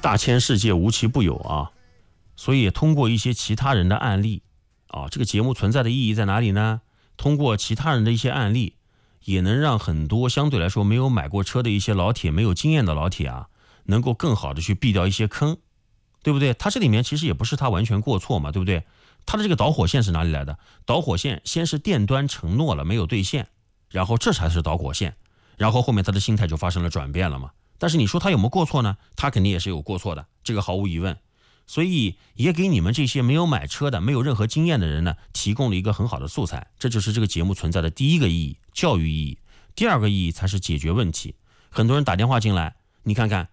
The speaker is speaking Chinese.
大千世界无奇不有啊，所以通过一些其他人的案例啊，这个节目存在的意义在哪里呢？通过其他人的一些案例，也能让很多相对来说没有买过车的一些老铁，没有经验的老铁啊，能够更好的去避掉一些坑，对不对？他这里面其实也不是他完全过错嘛，对不对？他的这个导火线是哪里来的？导火线先是店端承诺了没有兑现，然后这才是导火线，然后后面他的心态就发生了转变了嘛。但是你说他有没有过错呢？他肯定也是有过错的，这个毫无疑问。所以也给你们这些没有买车的、没有任何经验的人呢，提供了一个很好的素材。这就是这个节目存在的第一个意义，教育意义。第二个意义才是解决问题。很多人打电话进来，你看看